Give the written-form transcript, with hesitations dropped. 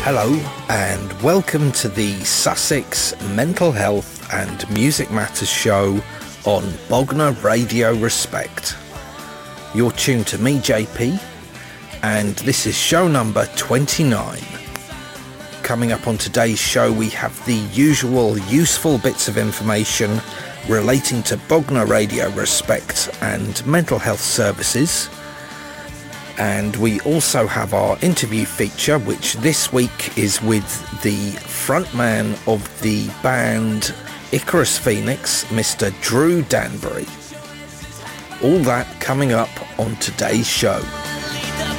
Hello and welcome to the Sussex Mental Health and Music Matters show on Bognor Radio Respect. You're tuned to me, JP, and this is show number 29. Coming up on today's show, we have the usual useful bits of information relating to Bognor Radio Respect and mental health services. And we also have our interview feature, which this week is with the frontman of the band Icarus Phoenix, Mr. Drew Danbury. All that coming up on today's show.